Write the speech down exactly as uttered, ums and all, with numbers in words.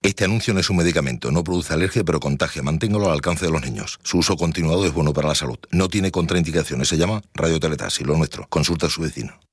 Este anuncio no es un medicamento, no produce alergia pero contagia. Manténgalo al alcance de los niños. Su uso continuado es bueno para la salud. No tiene contraindicaciones. Se llama radioteletaxis, lo nuestro. Consulta a su vecino.